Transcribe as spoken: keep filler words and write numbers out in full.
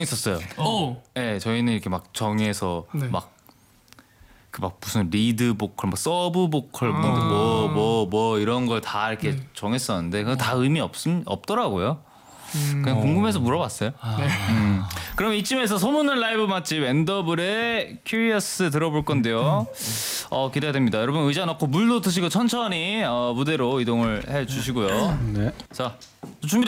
있었어요. 어. 네, 저희는 이렇게 막 정해서 네. 막 그 막 무슨 리드 보컬, 뭐 서브 보컬, 뭐 뭐 뭐 이런 걸 다 이렇게 네. 정했었는데 그거 다 의미 없음 없더라고요. 음. 그냥 궁금해서 물어봤어요. 네. 음. 그럼 이쯤에서 소문난 라이브 맛집 엔더블의 큐리어스 들어볼 건데요. 어, 기대됩니다. 여러분 의자 놓고 물도 드시고 천천히 어, 무대로 이동을 해주시고요. 네. 자, 준비.